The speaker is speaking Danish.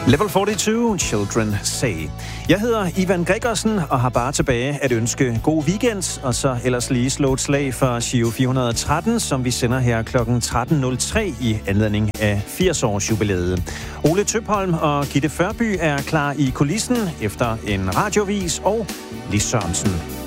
Level 42, Children Say. Jeg hedder Ivan Gregersen og har bare tilbage at ønske god weekend, og så ellers lige slå et slag for Giro 413, som vi sender her kl. 13.03 i anledning af 80-års jubilæet. Ole Tøpholm og Gitte Førby er klar i kulissen efter en radiovis, og Lis Sørensen